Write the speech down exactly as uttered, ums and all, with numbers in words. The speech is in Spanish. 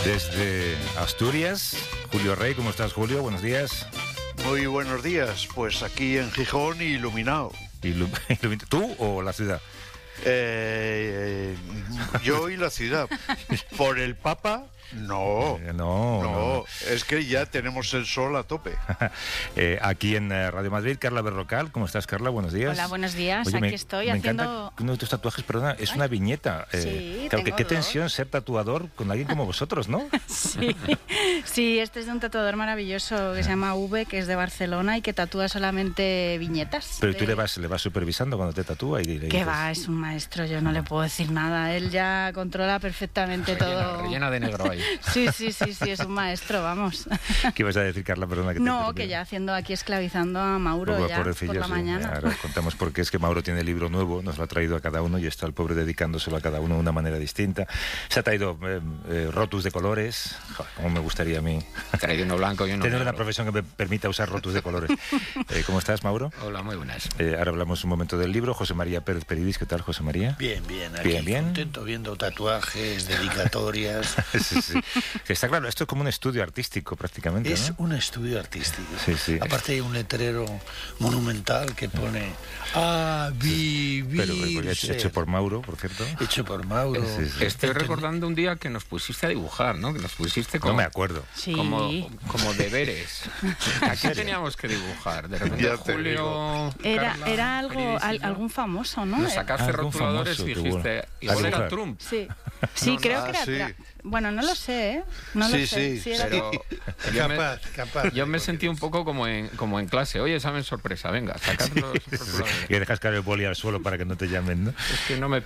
Desde Asturias, Julio Rey. ¿Cómo estás, Julio? Buenos días. Muy buenos días. Pues aquí en Gijón, iluminado. Ilu- ilumi- ¿Tú o la ciudad? Eh, eh, yo y la ciudad. ¿Por el Papa? No, Eh, no, no, no. es que ya tenemos el sol a tope. Eh, aquí en eh, Radio Madrid, Carla Berrocal. ¿Cómo estás, Carla? Buenos días. Hola, buenos días. Oye, Aquí me, estoy me haciendo... encanta que uno de tus tatuajes, perdona, es Ay. una viñeta. Eh, Sí, claro, que tengo qué dos. tensión ser tatuador con alguien como vosotros, ¿no? Sí, sí, este es de un tatuador maravilloso que se llama V, que es de Barcelona y que tatúa solamente viñetas. Pero de- tú le vas, le vas supervisando cuando te tatúa y le Que dices- va, es un maestro, yo no le puedo decir nada. Él ya controla perfectamente todo. Rellena de negro ahí. Sí, sí, sí, sí, es un maestro, vamos. ¿Qué ibas a decir, Carla? Perdona que te No, interrumpí. que ya haciendo aquí esclavizando a Mauro Pobre- ya por pobrecillo, la sí. mañana. Ahora contamos por qué es que Mauro tiene libro nuevo, nos lo ha traído a cada uno y está el pobre dedicándoselo a cada uno de una manera distinta. Se ha traído eh, eh, rotus de colores. Joder, cómo me gustaría a mí He traído uno blanco y uno tener negro. una profesión que me permita usar rotus de colores. Eh, ¿Cómo estás, Mauro? Hola, muy buenas. Eh, ahora hablamos un momento del libro. José María Pérez Peridis, ¿qué tal, José María? Bien, bien, aquí Bien, bien. contento viendo tatuajes, dedicatorias. Sí, sí. Que está claro, esto es como un estudio artístico prácticamente, Es ¿no? un estudio artístico. Sí, sí. Aparte hay un letrero monumental que pone a vivir. Pero pero hecho, hecho por Mauro, por cierto. Hecho por Mauro. Sí, sí. Estoy Enten- recordando un día que nos pusiste a dibujar, ¿no? Que nos pusiste No como, me acuerdo. Sí. como, como deberes. Aquí teníamos que dibujar. De repente Ya te Julio... Era, Carla, era algo, Peridis y al- yo, algún famoso, ¿no? Nos sacaste Algún rotuladores famoso, y qué dijiste, bueno. igual A era dibujar. Trump. Sí, sí No, creo ah, que era... sí. tra- Bueno, no lo sé, ¿eh? No Sí, lo sé. sí, era- Pero yo me, Capaz, capaz. yo me sentí un poco como en, como en clase. Oye, examen sorpresa, venga, sacad los rotuladores. Y dejas caer el boli al suelo para que no te llamen, ¿no? Es que no me